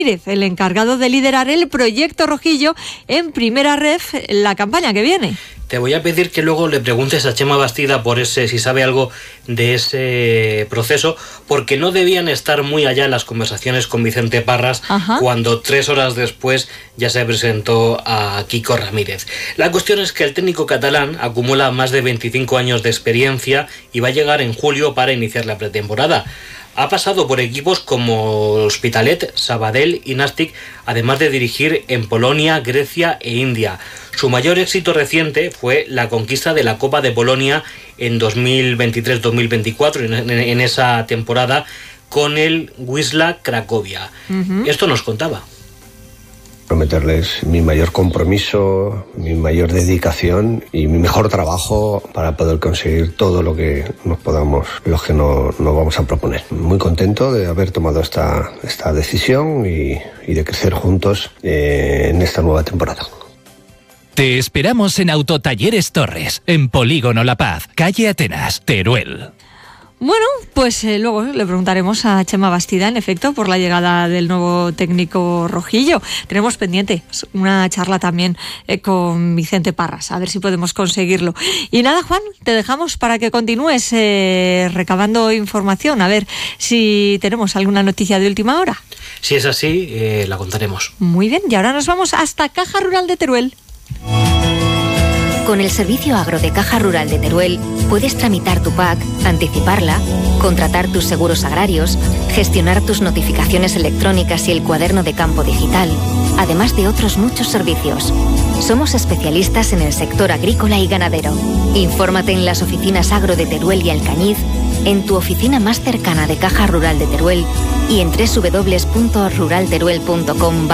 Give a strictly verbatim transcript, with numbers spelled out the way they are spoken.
el encargado de liderar el proyecto Rojillo en Primera Ref la campaña que viene. Te voy a pedir que luego le preguntes a Chema Bastida por ese, si sabe algo de ese proceso, porque no debían estar muy allá en las conversaciones con Vicente Parras. Ajá. Cuando tres horas después ya se presentó a Quico Ramírez. La cuestión es que el técnico catalán acumula más de veinticinco años de experiencia y va a llegar en julio para iniciar la pretemporada. Ha pasado por equipos como Hospitalet, Sabadell y Nàstic, además de dirigir en Polonia, Grecia e India. Su mayor éxito reciente fue la conquista de la Copa de Polonia en dos mil veintitrés dos mil veinticuatro, en, en, en esa temporada, con el Wisła Cracovia. Uh-huh. Esto nos contaba. Prometerles mi mayor compromiso, mi mayor dedicación y mi mejor trabajo para poder conseguir todo lo que nos podamos, lo que nos no vamos a proponer. Muy contento de haber tomado esta, esta decisión y, y de crecer juntos eh, en esta nueva temporada. Te esperamos en Autotalleres Torres, en Polígono La Paz, calle Atenas, Teruel. Bueno, pues eh, luego le preguntaremos a Chema Bastida, en efecto, por la llegada del nuevo técnico Rojillo. Tenemos pendiente una charla también eh, con Vicente Parras, a ver si podemos conseguirlo. Y nada, Juan, te dejamos para que continúes eh, recabando información, a ver si tenemos alguna noticia de última hora. Si es así, eh, la contaremos. Muy bien, y ahora nos vamos hasta Caja Rural de Teruel. Con el servicio agro de Caja Rural de Teruel puedes tramitar tu P A C, anticiparla, contratar tus seguros agrarios, gestionar tus notificaciones electrónicas y el cuaderno de campo digital, además de otros muchos servicios. Somos especialistas en el sector agrícola y ganadero. Infórmate en las oficinas agro de Teruel y Alcañiz, en tu oficina más cercana de Caja Rural de Teruel y en doble u doble u doble u punto rural teruel punto com.